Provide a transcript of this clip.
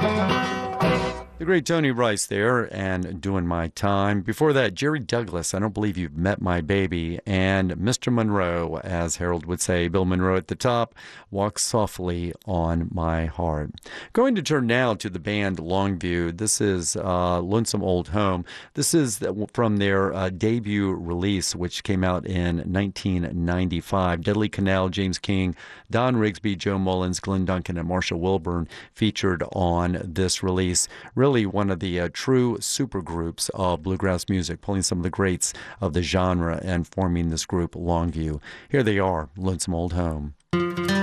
The great Tony Rice there and Doing My Time. Before that, Jerry Douglas, I Don't Believe You've Met My Baby, and Mr. Monroe, as Harold would say, Bill Monroe at the top, Walk Softly on My Heart. Going to turn now to the band Longview. This is Lonesome Old Home. This is from their debut release, which came out in 1995. Deadly Canal, James King, Don Rigsby, Joe Mullins, Glenn Duncan, and Marshall Wilburn featured on this release. Really one of the true supergroups of bluegrass music, pulling some of the greats of the genre and forming this group Longview. Here they are, Lonesome Old Home.